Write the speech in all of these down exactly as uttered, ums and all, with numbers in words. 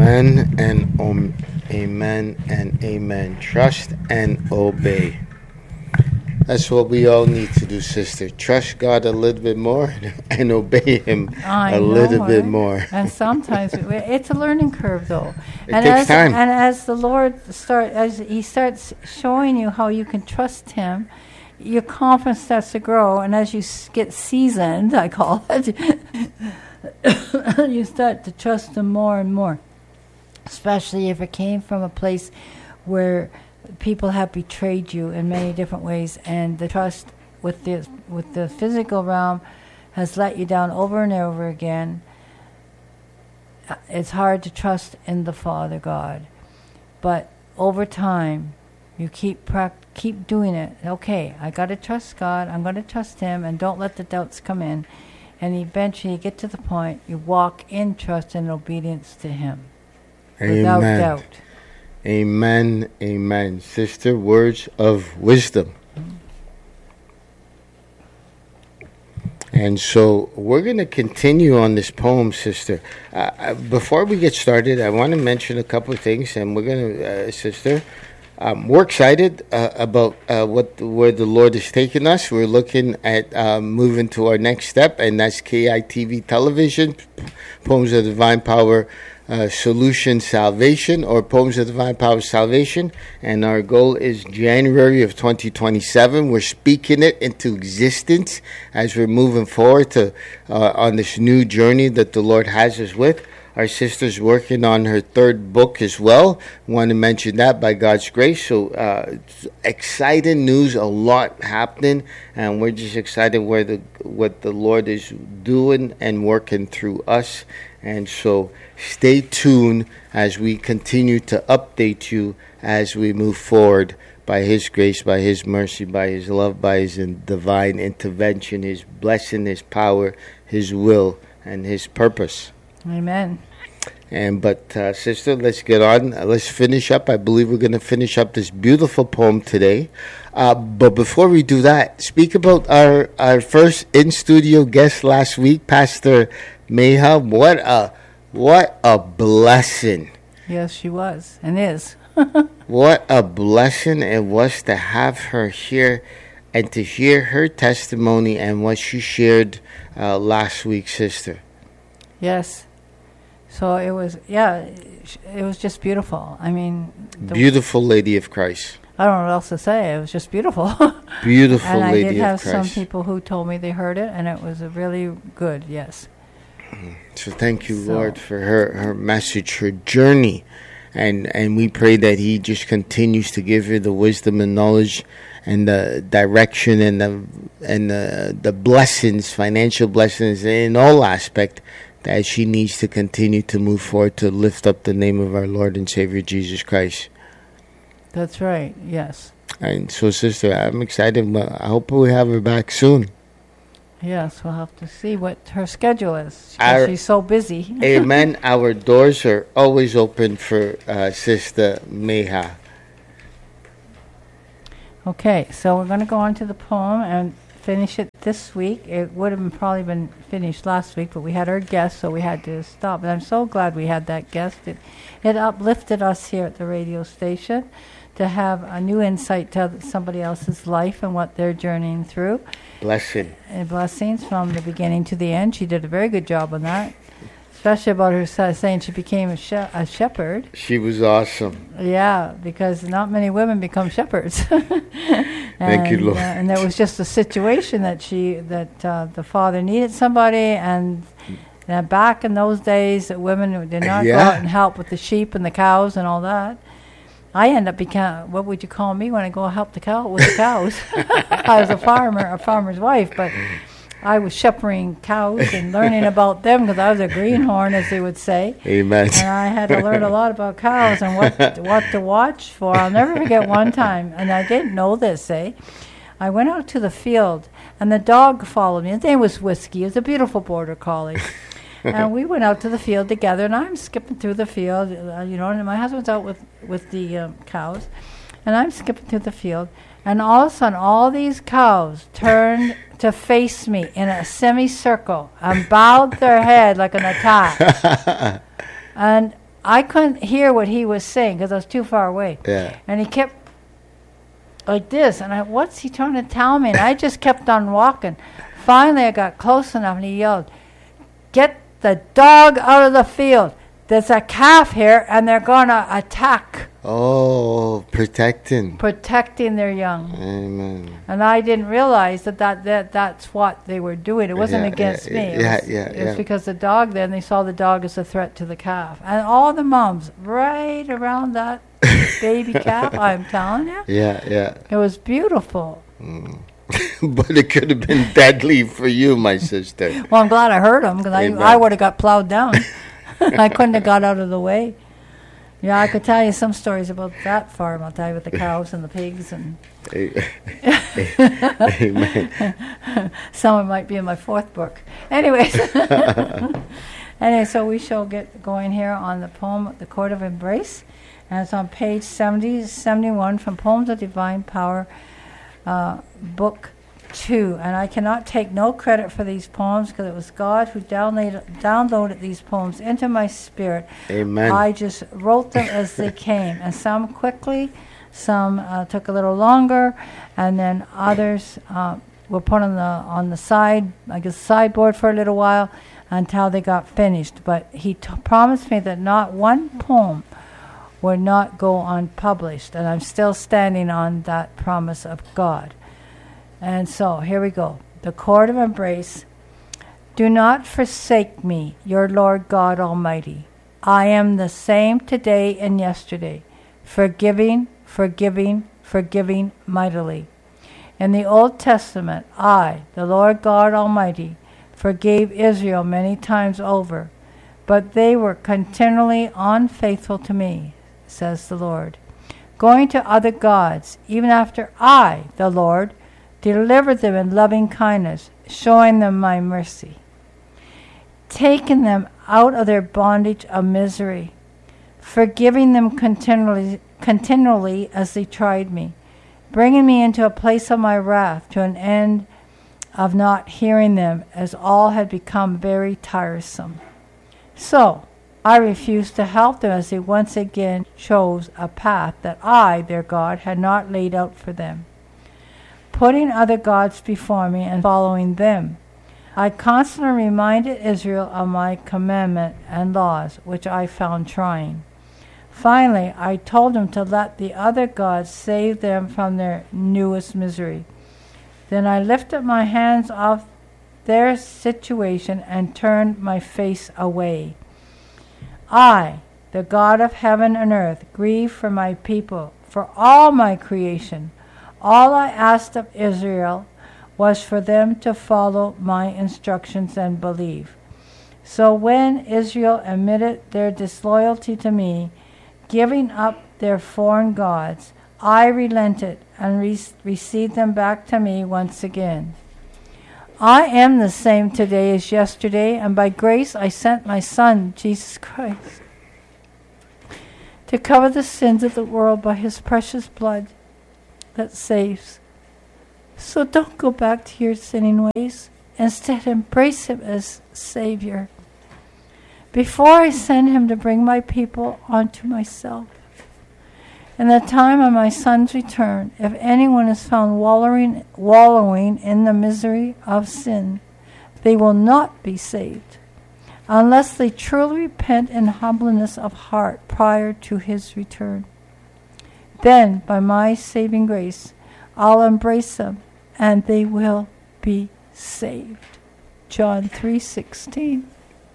Amen and um, amen and amen. Trust and obey. That's what we all need to do, sister. Trust God a little bit more and obey Him I a know, little bit right? more. And sometimes it, it's a learning curve, though. It and takes as, time. And as the Lord start, as He starts showing you how you can trust Him, your confidence starts to grow. And as you s- get seasoned, I call it, you start to trust Him more and more. Especially if it came from a place where people have betrayed you in many different ways, and the trust with the with the physical realm has let you down over and over again. It's hard to trust in the Father God, but over time, you keep prac- keep doing it. Okay, I got to trust God. I'm going to trust Him, and don't let the doubts come in. And eventually, you get to the point you walk in trust and obedience to Him. Without Amen. doubt. Amen. Amen. Sister, words of wisdom. And so we're going to continue on this poem, sister. Uh, before we get started, I want to mention a couple of things, and we're going to, uh, sister, um, we're excited uh, about uh, what where the Lord is taking us. We're looking at uh, moving to our next step, and that's K I T V Television, Poems of Divine Power, Uh, Solution Salvation, or Poems of Divine Power Salvation, and our goal is January of twenty twenty-seven. We're speaking it into existence as we're moving forward to uh, on this new journey that the Lord has us with. Our sister's working on her third book as well. Want to mention that by God's grace. So uh, exciting news, a lot happening, and we're just excited where the what the Lord is doing and working through us. And so stay tuned as we continue to update you as we move forward by His grace, by His mercy, by His love, by His divine intervention, His blessing, His power, His will, and His purpose. Amen. And but uh, sister, let's get on. Uh, let's finish up. I believe we're going to finish up this beautiful poem today. Uh, but before we do that, speak about our our first in studio guest last week, Pastor Meha. What a what a blessing! Yes, she was and is. What a blessing it was to have her here and to hear her testimony and what she shared uh, last week, sister. Yes. So it was, yeah, it was just beautiful. I mean, the Beautiful Lady of Christ. I don't know what else to say. It was just beautiful. Beautiful and I Lady did have of Christ. some people who told me they heard it, and it was a really good. Yes. So thank you, So- Lord, for her, her message, her journey. And and we pray that He just continues to give her the wisdom and knowledge and the direction and the and the, the blessings, financial blessings in all aspect that she needs to continue to move forward to lift up the name of our Lord and Savior Jesus Christ. That's right. Yes. And so, sister, I'm excited. I hope we have her back soon. Yes. We'll have to see what her schedule is. 'Cause Our- she's so busy. Amen. Our doors are always open for uh, Sister Meha. Okay, so we're going to go on to the poem and finish it this week. It would have been probably been finished last week, but we had our guest, so we had to stop. And I'm so glad we had that guest. It, it uplifted us here at the radio station to have a new insight to somebody else's life and what they're journeying through. Blessing. And blessings from the beginning to the end. She did a very good job on that, especially about her sa- saying she became a, she- a shepherd. She was awesome. Yeah, because not many women become shepherds. Thank you, And, Lord. Uh, and there was just a situation that she that uh, the father needed somebody, and uh, back in those days, that women did not go Yeah. out and help with the sheep and the cows and all that. I end up becoming, what would you call me when I go help the cow with the cows? I was a farmer, a farmer's wife, but I was shepherding cows and learning about them because I was a greenhorn, as they would say. Amen. And I had to learn a lot about cows and what what to watch for. I'll never forget one time, and I didn't know this, eh? I went out to the field, and the dog followed me. His name was Whiskey. He was a beautiful border collie. And we went out to the field together, and I'm skipping through the field, uh, you know, and my husband's out with, with the um, cows, and I'm skipping through the field, and all of a sudden, all these cows turned to face me in a semicircle and bowed their head like an attack. And I couldn't hear what he was saying because I was too far away. Yeah. And he kept like this, and I, what's he trying to tell me? And I just kept on walking. Finally, I got close enough, and he yelled, "Get the dog out of the field. There's a calf here, and they're going to attack." Oh, protecting. Protecting their young. Amen. And I didn't realize that, that, that that's what they were doing. It wasn't Yeah, against yeah, me. It yeah, was, yeah, it was yeah. because the dog then, they saw the dog as a threat to the calf. And all the moms right around that baby calf, I'm telling you. Yeah, yeah. It was beautiful. Mm. But it could have been deadly for you, my sister. Well, I'm glad I heard him because I, Amen. I would have got plowed down. I couldn't have got out of the way. Yeah, I could tell you some stories about that farm. I'll tell you with the cows and the pigs, and Amen. some of it might be in my fourth book. Anyways, anyway, so we shall get going here on the poem "The Court of Embrace," and it's on page seventy, seventy-one from Poems of Divine Power, uh, book two. And I cannot take no credit for these poems because it was God who downloaded, downloaded these poems into my spirit. Amen. I just wrote them as they came, and some quickly, some uh, took a little longer, and then others uh, were put on the on the side, I guess, sideboard for a little while until they got finished. But he t- promised me that not one poem would not go unpublished, and I'm still standing on that promise of God. And so, here we go. The Court of Embrace. Do not forsake me, your Lord God Almighty. I am the same today and yesterday, forgiving, forgiving, forgiving mightily. In the Old Testament, I, the Lord God Almighty, forgave Israel many times over, but they were continually unfaithful to me, says the Lord, going to other gods, even after I, the Lord, delivered them in loving kindness, showing them my mercy, taking them out of their bondage of misery, forgiving them continually, continually as they tried me, bringing me into a place of my wrath to an end of not hearing them, as all had become very tiresome. So I refused to help them as they once again chose a path that I, their God, had not laid out for them, putting other gods before me and following them. I constantly reminded Israel of my commandment and laws, which I found trying. Finally, I told them to let the other gods save them from their newest misery. Then I lifted my hands off their situation and turned my face away. I, the God of heaven and earth, grieve for my people, for all my creation. All I asked of Israel was for them to follow my instructions and believe. So when Israel admitted their disloyalty to me, giving up their foreign gods, I relented and re- received them back to me once again. I am the same today as yesterday, and by grace I sent my Son, Jesus Christ, to cover the sins of the world by his precious blood that saves. So don't go back to your sinning ways. Instead, embrace him as Savior. Before I send him to bring my people onto myself. In the time of my Son's return, if anyone is found wallowing, wallowing in the misery of sin, they will not be saved, unless they truly repent in humbleness of heart prior to his return. Then, by my saving grace, I'll embrace them, and they will be saved. John three sixteen.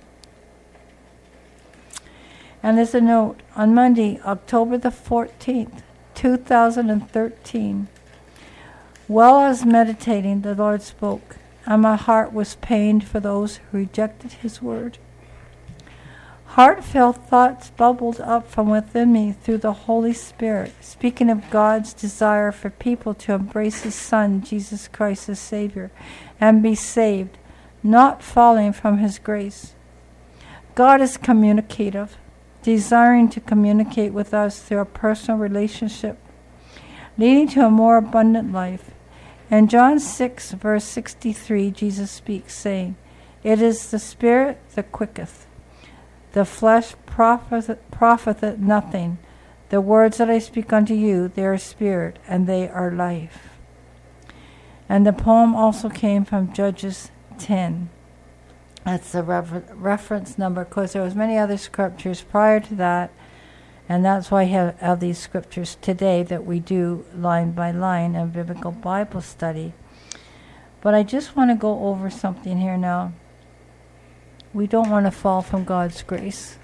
And there's a note, on Monday, October the fourteenth, two thousand thirteen, while I was meditating, the Lord spoke, and my heart was pained for those who rejected his word. Heartfelt thoughts bubbled up from within me through the Holy Spirit, speaking of God's desire for people to embrace his Son, Jesus Christ as Savior, and be saved, not falling from his grace. God is communicative, desiring to communicate with us through a personal relationship, leading to a more abundant life. In John six, verse sixty-three, Jesus speaks, saying, "It is the Spirit that quicketh, The flesh profit, profiteth nothing. The words that I speak unto you, they are spirit, and they are life. And the poem also came from Judges ten. That's the refer- reference number, because there was many other scriptures prior to that, and that's why I have, have these scriptures today that we do line by line in biblical Bible study. But I just want to go over something here now. We don't want to fall from God's grace.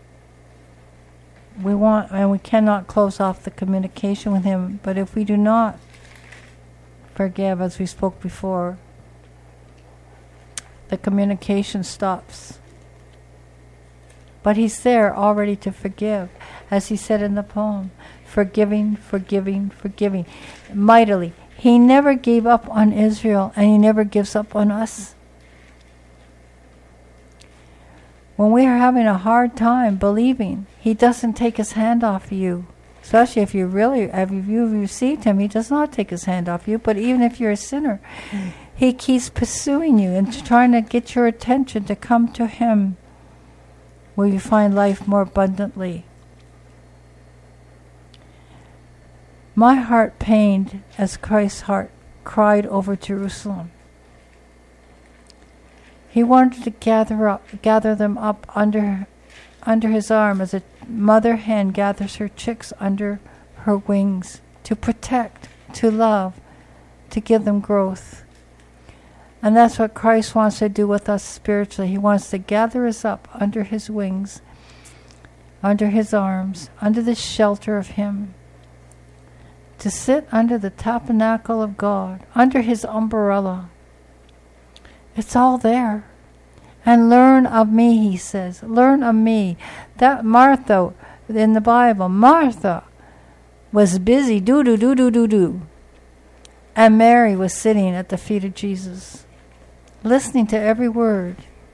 We want, and we cannot close off the communication with Him, but if we do not forgive, as we spoke before, the communication stops. But He's there already to forgive, as He said in the poem, forgiving, forgiving, forgiving, mightily. He never gave up on Israel, and He never gives up on us. When we are having a hard time believing, He doesn't take His hand off you. Especially if you really, if you've received Him, He does not take His hand off you. But even if you're a sinner, He keeps pursuing you and trying to get your attention to come to Him, where you find life more abundantly. My heart pained as Christ's heart cried over Jerusalem. He wanted to gather up, gather them up under, under His arm, as a mother hen gathers her chicks under her wings, to protect, to love, to give them growth. And that's what Christ wants to do with us spiritually. He wants to gather us up under His wings, under His arms, under the shelter of Him, to sit under the tabernacle of God, under His umbrella. It's all there. And learn of me, He says. Learn of me. That Martha in the Bible, Martha was busy, do, do, do, do, do, do. And Mary was sitting at the feet of Jesus, listening to every word.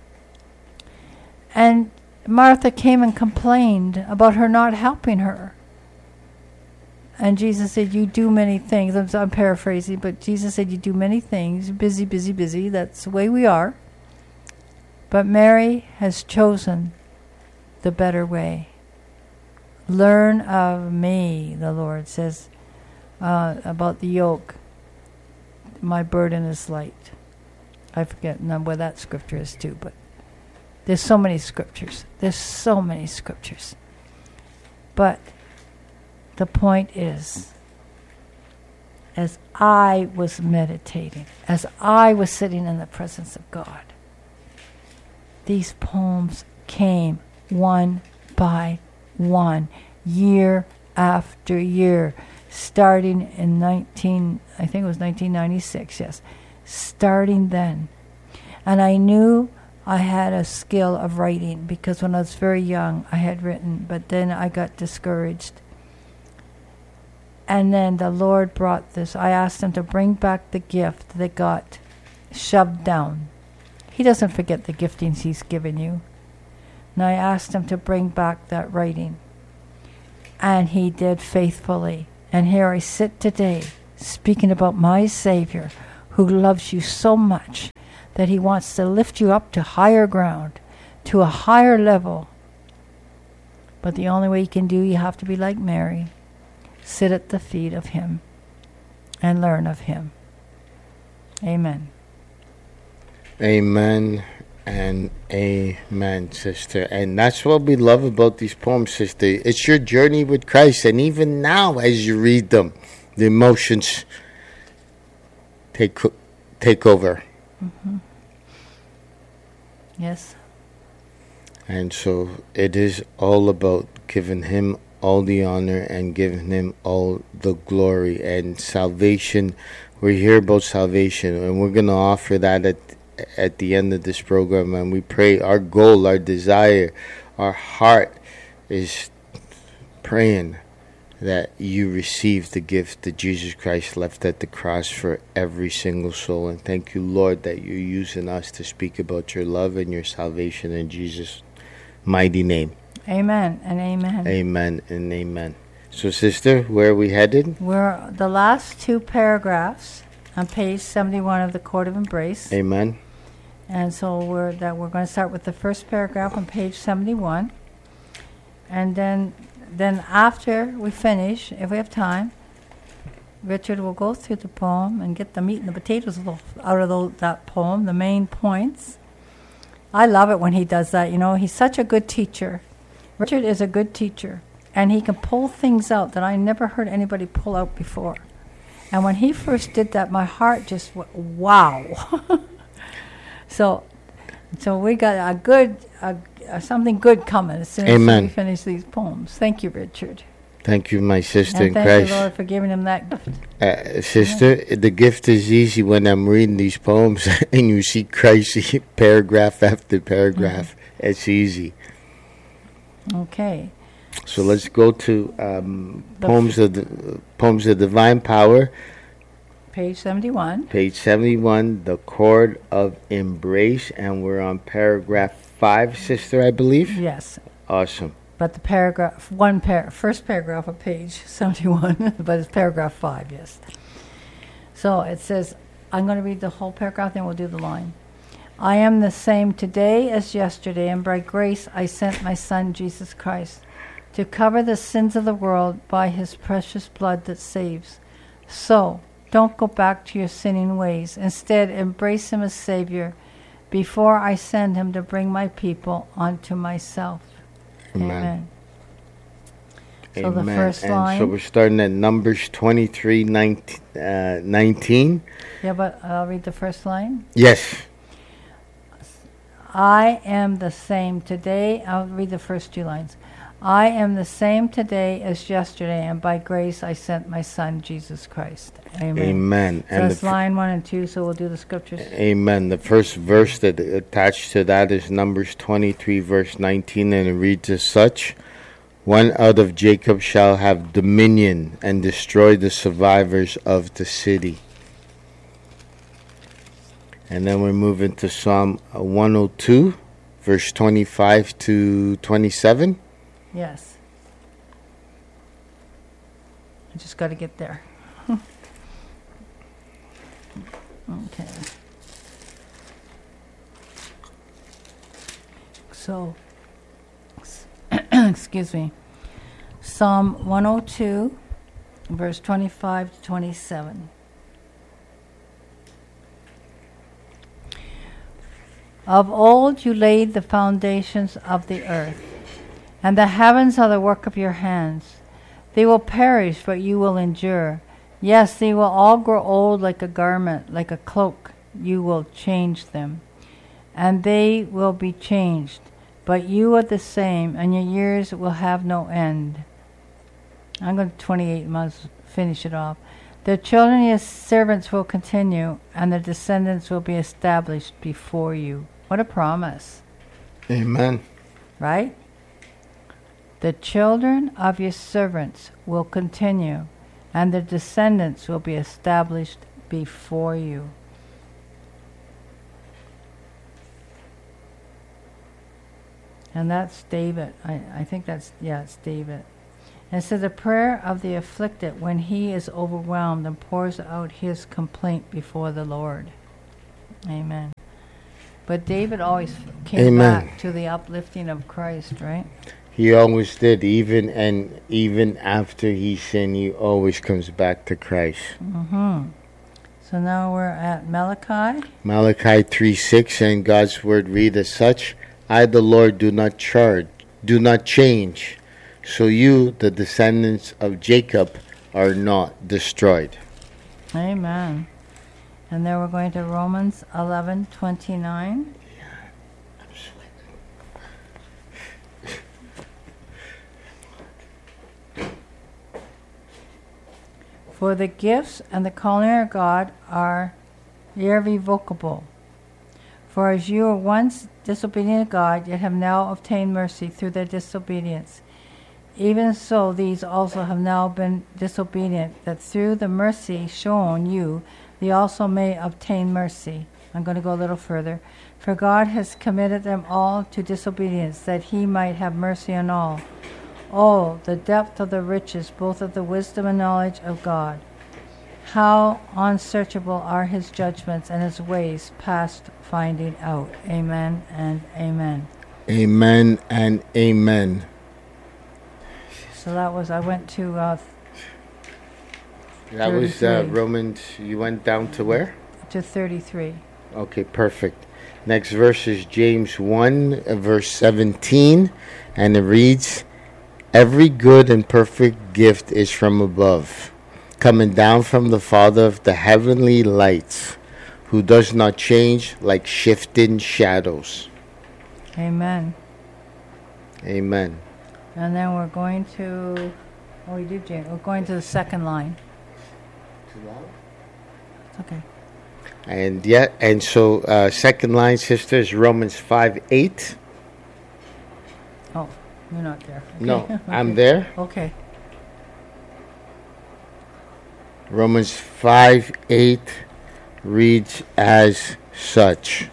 And Martha came and complained about her not helping her. And Jesus said, you do many things. I'm, I'm paraphrasing, but Jesus said, you do many things. Busy, busy, busy. That's the way we are. But Mary has chosen the better way. Learn of me, the Lord says, uh, about the yoke. My burden is light. I forget where that scripture is too, but there's so many scriptures. There's so many scriptures. But the point is, as I was meditating, as I was sitting in the presence of God, these poems came one by one, year after year, starting in nineteen, I think it was nineteen ninety-six, yes, starting then. And I knew I had a skill of writing, because when I was very young, I had written, but then I got discouraged. And then the Lord brought this. I asked Him to bring back the gift that got shoved down. He doesn't forget the giftings He's given you. And I asked Him to bring back that writing. And He did faithfully. And here I sit today, speaking about my Savior, who loves you so much that He wants to lift you up to higher ground, to a higher level. But the only way you can do, you have to be like Mary. Sit at the feet of Him and learn of Him. Amen. Amen and amen, sister. And that's what we love about these poems, sister. It's your journey with Christ. And even now, as you read them, the emotions take take over. Mm-hmm. Yes. And so it is all about giving Him all the honor and giving Him all the glory. And salvation, we're here about salvation, and we're going to offer that at at the end of this program. And we pray, our goal, our desire, our heart is praying that you receive the gift that Jesus Christ left at the cross for every single soul. And thank you, Lord, that you're using us to speak about your love and your salvation in Jesus' mighty name. Amen and amen. Amen and amen. So, sister, where are we headed? We're the last two paragraphs on page seventy-one of the Court of Embrace. Amen. And so we're that we're going to start with the first paragraph on page seventy-one. And then then after we finish, if we have time, Richard will go through the poem and get the meat and the potatoes out of those, that poem, the main points. I love it when he does that. You know, he's such a good teacher. Richard is a good teacher, and he can pull things out that I never heard anybody pull out before. And when he first did that, my heart just went, wow. so so we got a good, a, a something good coming as soon Amen. as we finish these poems. Thank you, Richard. Thank you, my sister And in thank Christ. you, Lord, for giving him that gift. Uh, sister, the gift is easy when I'm reading these poems and you see Christ paragraph after paragraph. Mm-hmm. It's easy. Okay. So let's go to um, poems of the, poems of divine power. Page seventy-one. Page seventy-one, the chord of embrace, and we're on paragraph five, sister, I believe. Yes. Awesome. But the paragraph, one par- first paragraph of page seventy-one, but it's paragraph five, yes. So it says, I'm going to read the whole paragraph, then we'll do the line. I am the same today as yesterday, and by grace I sent my Son, Jesus Christ, to cover the sins of the world by his precious blood that saves. So, don't go back to your sinning ways. Instead, embrace him as Savior before I send him to bring my people onto myself. Amen. Amen. So Amen. the first and line. so we're starting at Numbers twenty-three, nineteen, uh, nineteen. Yeah, but I'll read the first line. Yes. I am the same today. I'll read the first two lines. I am the same today as yesterday, and by grace I sent my Son, Jesus Christ. Amen. Amen. So and that's line one and two, so we'll do the scriptures. Amen. The first verse that attached to that is Numbers twenty-three, verse nineteen, and it reads as such: One out of Jacob shall have dominion and destroy the survivors of the city. And then we're moving to Psalm one oh two, verse twenty-five to twenty-seven. Yes. I just got to get there. Okay. So, excuse me. Psalm one oh two, verse twenty-five to twenty-seven. Of old you laid the foundations of the earth, and the heavens are the work of your hands. They will perish, but you will endure. Yes, they will all grow old like a garment, like a cloak. You will change them, and they will be changed. But you are the same, and your years will have no end. I'm going to twenty-eight months, finish it off. Their children and your servants will continue, and their descendants will be established before you. What a promise. Amen. Right? The children of your servants will continue, and their descendants will be established before you. And that's David. I, I think that's, yeah, it's David. And it says, the prayer of the afflicted when he is overwhelmed and pours out his complaint before the Lord. Amen. But David always came Amen. back to the uplifting of Christ, right? He always did, even and even after he sinned, he always comes back to Christ. Mm-hmm. So now we're at Malachi. Malachi three six, and God's word read as such: I, the Lord, do not charge, do not change. So you, the descendants of Jacob, are not destroyed. Amen. And then we're going to Romans eleven twenty-nine. For the gifts and the calling of God are irrevocable. For as you were once disobedient to God, yet have now obtained mercy through their disobedience, even so these also have now been disobedient, that through the mercy shown you, they also may obtain mercy. I'm going to go a little further. For God has committed them all to disobedience, that he might have mercy on all. Oh, the depth of the riches, both of the wisdom and knowledge of God. How unsearchable are his judgments and his ways past finding out. Amen and amen. Amen and amen. So that was, I went to uh, That was uh, thirty-three. Romans. You went down to where? to thirty-three. Okay, perfect. Next verse is James one, uh, verse seventeen, and it reads, "Every good and perfect gift is from above, coming down from the Father of the heavenly lights, who does not change like shifting shadows." Amen. Amen. And then we're going to, oh, we did, James. We're going to the second line. It's okay. And yet, and so uh, second line, sister, is Romans five eight. Oh, you're not there. Okay. No, Okay. I'm there. Okay. Romans five eight reads as such.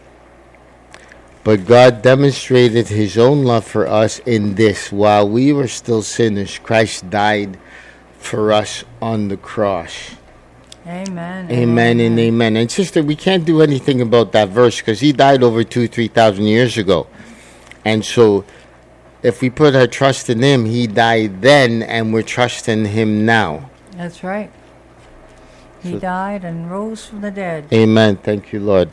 "But God demonstrated his own love for us in this: while we were still sinners, Christ died for us on the cross." Amen. Amen and amen. And sister, we can't do anything about that verse because he died over two, three thousand years ago. And so if we put our trust in him, he died then and we're trusting him now. That's right. He So- died and rose from the dead. Amen. Thank you, Lord.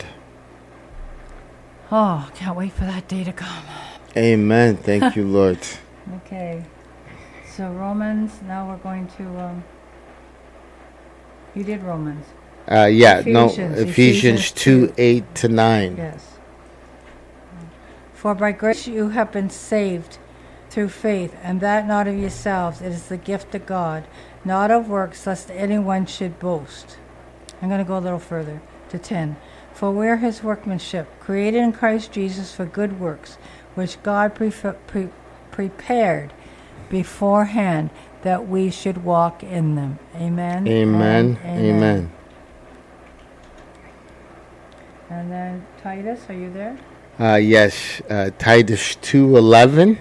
Oh, can't wait for that day to come. Amen. Thank you, Lord. Okay. So Romans, now we're going to, um, you did Romans. Uh, yeah, no, Ephesians, Ephesians Ephesians two, two. eight to nine. Yes. For by grace you have been saved through faith, and that not of yourselves. It is the gift of God, not of works, lest anyone should boast. I'm going to go a little further to ten. For we are his workmanship, created in Christ Jesus for good works, which God pre- pre- prepared beforehand that we should walk in them. Amen. Amen. and Amen. And then Titus, are you there? Uh, yes, uh, Titus two eleven.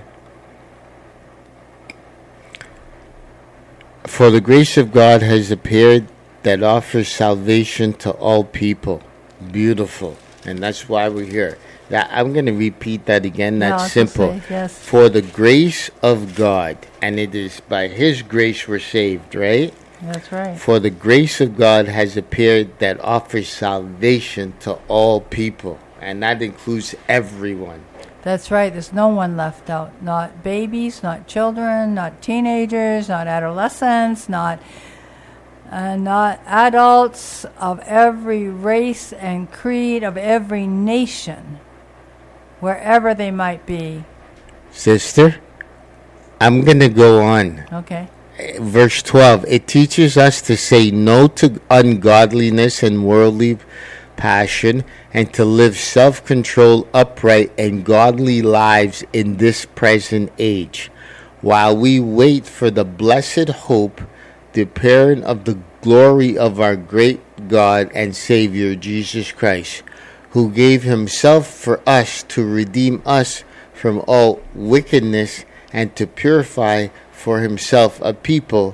"For the grace of God has appeared that offers salvation to all people." Beautiful. And that's why we're here. That I'm going to repeat that again. No, That's it's the simple. same, yes. For the grace of God, and it is by his grace we're saved, right? That's right. For the grace of God has appeared that offers salvation to all people. And that includes everyone. That's right. There's no one left out. Not babies, not children, not teenagers, not adolescents, not uh, not adults of every race and creed, of every nation, wherever they might be. Sister, I'm going to go on. Okay. Verse twelve, "It teaches us to say no to ungodliness and worldly passion, and to live self-controlled, upright, and godly lives in this present age, while we wait for the blessed hope, the appearing of the glory of our great God and Savior, Jesus Christ, who gave himself for us to redeem us from all wickedness and to purify for himself a people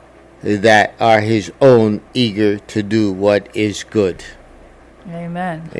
that are his own, eager to do what is good." Amen.